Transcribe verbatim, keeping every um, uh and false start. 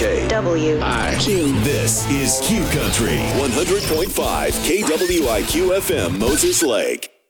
K W I Q. This is Q Country one hundred point five K W I Q F M Moses Lake.